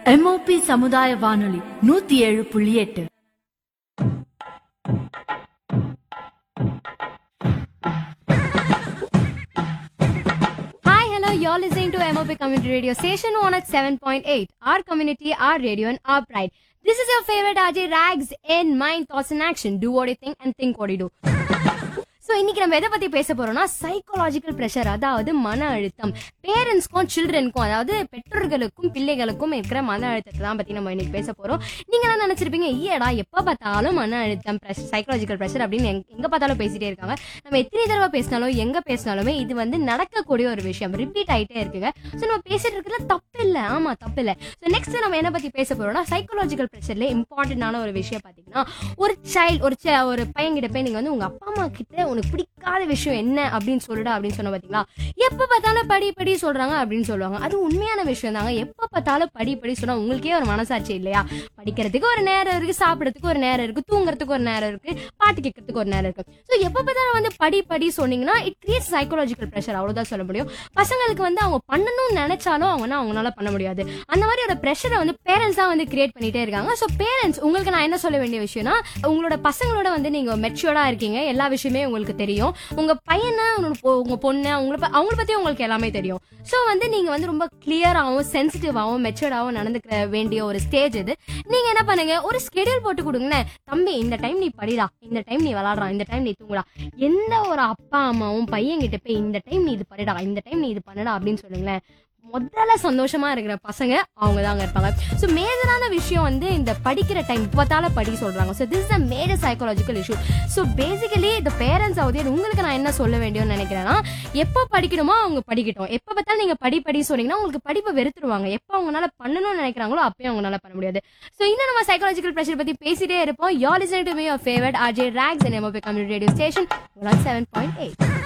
MOP சமுதாய வானொலி 107.8. You're listening to MOP Community Radio Station 107.8. Our community, our radio, and our pride. This is your favorite RJ Rags in Mind, Thoughts, and Action. Do what you think and think what you do. So இன்னைக்கு நம்ம எதை பத்தி பேச போறோம்னா psychological pressure, அதாவது மன அழுத்தம். பேரண்ட்ஸ்க்கும் சில்ட்ரனுக்கும், அதாவது பெற்றோர்களுக்கும் பிள்ளைகளுக்கும் இருக்கிற மன அழுத்தத்தை தான் பத்தி நம்ம இன்னைக்கு பேச போறோம். நீங்க என்ன நினைச்சிருப்பீங்க, ஈயடா எப்ப பார்த்தாலும் மன அழுத்தம், சைக்காலஜிக்கல் ப்ரெஷர் அப்படின்னு எங்க பார்த்தாலும் பேசிட்டே இருக்காங்க. நம்ம எத்தனை தடவை பேசினாலும் எங்க பேசினாலுமே இது வந்து நடக்கக்கூடிய ஒரு விஷயம், ரிப்பீட் ஆயிட்டே இருக்குங்க. ஸோ நம்ம பேசிட்டு இருக்கிறது தப்பு இல்லை, ஆமா தப்பு இல்லை. ஸோ நெக்ஸ்ட் நம்ம என்ன பத்தி பேச போறோம்னா சைக்காலஜிக்கல் ப்ரெஷர்ல இம்பார்ட்டன்டான ஒரு விஷயம் பாத்தீங்கன்னா, ஒரு சைல்டு ஒரு பையன்கிட்ட போய் நீங்க வந்து உங்க அப்பா அம்மா கிட்ட உனக்கு பிடிக்காத விஷயம் என்ன அப்படின்னு சொல்லுடா அப்படின்னு சொன்ன பாத்தீங்களா, எப்ப பார்த்தாலும் படி படி சொல்றாங்க அப்படின்னு சொல்லுவாங்க. அது உண்மையான விஷயம் தாங்க. எப்ப பார்த்தாலும் படி படி சொன்னா உங்களுக்கே ஒரு மனசாட்சி இல்லையா? படிக்கிறதுக்கு ஒரு நேரம் இருக்கு, சாப்பிடறதுக்கு ஒரு நேரம் இருக்கு, தூங்குறதுக்கு ஒரு நேரம் இருக்கு, பாட்டு கேட்கறதுக்கு ஒரு நேரம் இருக்கு. ஸோ எப்ப பார்த்தாலும் வந்து படி படி சொன்னீங்கன்னா இட் கிரியேட்ஸ் சைக்காலஜிக்கல் ப்ரெஷர், அவ்வளவுதான் சொல்ல முடியும். பசங்களுக்கு வந்து அவங்க பண்ணணும்னு நினைச்சாலும் அவங்களால பண்ண முடியாது. அந்த மாதிரி ஒரு ப்ரெஷரை வந்து பேரண்ட்ஸ் தான் வந்து கிரியேட் பண்ணிட்டே இருக்காங்க. ஸோ பேரண்ட்ஸ், உங்களுக்கு நான் என்ன சொல்ல வேண்டிய விஷயம்னா, உங்களோட பசங்களோட வந்து நீங்க மெச்சூர்டா இருக்கீங்க, எல்லா விஷயமே உங்களுக்கு தெரியும். உங்க பையனை, உங்க பொண்ணு, அவங்கள பத்தி உங்களுக்கு எல்லாமே தெரியும். சோ வந்து நீங்க வந்து ரொம்ப கிளியராகவும் சென்சிட்டிவாகவும் மெச்சூர்டாகவும் நடந்துக்க வேண்டிய ஒரு ஸ்டேஜ் இது. நீங்க என்ன பண்ணுங்க, ஒரு ஸ்கெடியூல் போட்டு கொடுங்களேன். தம்பி இந்த டைம் நீ படிடா, இந்த டைம் நீ விளாடுறா, இந்த டைம் நீ தூங்குடா. எந்த ஒரு அப்பா அம்மாவும் பையன் கிட்ட போய் இந்த டைம் நீ இது படிடா, இந்த டைம் நீ இது பண்ணடா அப்படின்னு சொல்லுங்களேன், முதல்ல சந்தோஷமா இருக்கிற பசங்க அவங்க தாங்க இருப்பாங்க. ஸோ மேஜரான விஷயம் வந்து இந்த படிக்கிற டைம் பார்த்தால படி சொல்றாங்க. So this is a major psychological issue. So basically இந்த பேரண்ட்ஸ் ஆகுது, உங்களுக்கு நான் என்ன சொல்ல வேண்டியன்னு நினைக்கிறேன்னா, எப்போ படிக்கணுமோ அவங்க படிக்கட்டும். எப்போ பார்த்தாலும் நீங்க படி சொன்னீங்கன்னா உங்களுக்கு படிப்பை வெறுத்துருவாங்க. எப்போ அவங்களால பண்ணணும்னு நினைக்கிறாங்களோ அப்பயும் அவங்களால பண்ண முடியாது. ஸோ இன்னும் நம்ம சைக்காலஜிக்கல் ப்ரெஷர் பத்தி பேசிட்டே இருப்போம். You're listening to me, your favorite RJ Rags in MOP Community Radio Station 107.8.